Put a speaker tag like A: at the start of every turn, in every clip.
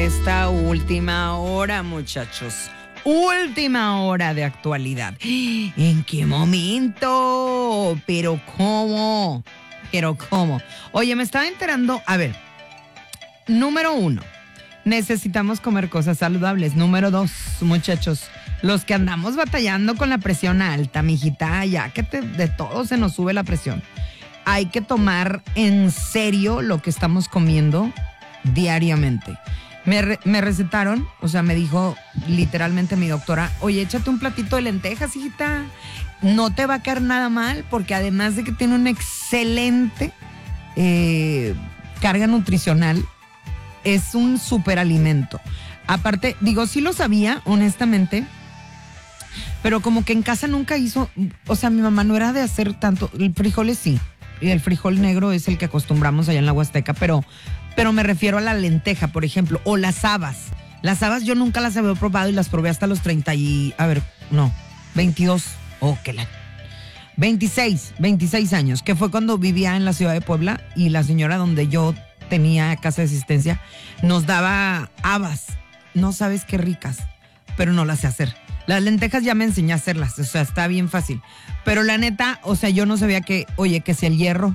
A: esta última hora, muchachos. Última hora de actualidad. ¿En qué momento? ¿Pero cómo? Oye, me estaba enterando. A ver, número 1, necesitamos comer cosas saludables. Número 2, muchachos, los que andamos batallando con la presión alta, mijita, ya que de todo se nos sube la presión. Hay que tomar en serio lo que estamos comiendo diariamente. Me recetaron, o sea, me dijo literalmente mi doctora, oye, échate un platito de lentejas, hijita. No te va a caer nada mal, porque además de que tiene una excelente carga nutricional, es un superalimento. Aparte, digo, sí lo sabía, honestamente, pero como que en casa nunca hizo, o sea, mi mamá no era de hacer tanto, el frijoles sí, y el frijol negro es el que acostumbramos allá en la Huasteca, pero me refiero a la lenteja, por ejemplo, o las habas. Las habas yo nunca las había probado y las probé hasta los 26 años, que fue cuando vivía en la ciudad de Puebla y la señora donde yo tenía casa de asistencia nos daba habas. No sabes qué ricas, pero no las sé hacer. Las lentejas ya me enseñé a hacerlas, o sea, está bien fácil. Pero la neta, o sea, yo no sabía que si el hierro,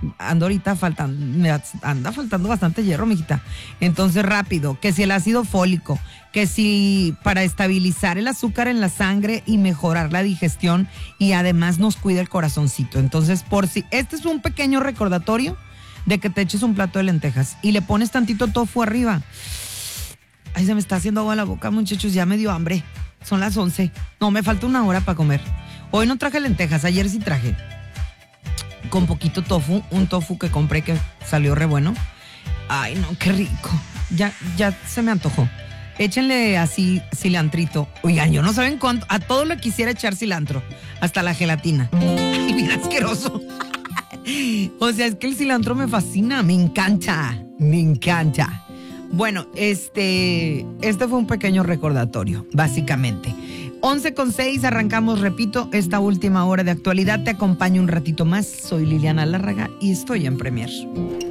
A: me anda faltando bastante hierro, mijita. Entonces, rápido, que si el ácido fólico, que si para estabilizar el azúcar en la sangre y mejorar la digestión y además nos cuida el corazoncito. Entonces, este es un pequeño recordatorio de que te eches un plato de lentejas y le pones tantito tofu arriba. Ay, se me está haciendo agua la boca, muchachos, ya me dio hambre. Son las 11. No, me falta una hora para comer. Hoy no traje lentejas, ayer sí traje. Con poquito tofu, un tofu que compré que salió re bueno. Ay, no, qué rico. Ya se me antojó. Échenle así cilantrito. Oigan, yo no saben cuánto, a todo le quisiera echar cilantro, hasta la gelatina. Ay, bien asqueroso. O sea, es que el cilantro me fascina, me encanta. Bueno, este fue un pequeño recordatorio, básicamente. 11:06, arrancamos, repito, esta última hora de actualidad. Te acompaño un ratito más. Soy Liliana Lárraga y estoy en Premier.